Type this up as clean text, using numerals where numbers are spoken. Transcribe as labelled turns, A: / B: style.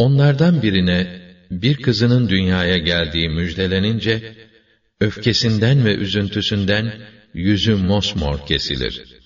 A: Onlardan birine bir kızının dünyaya geldiği müjdelenince, öfkesinden ve üzüntüsünden yüzü mosmor kesilir.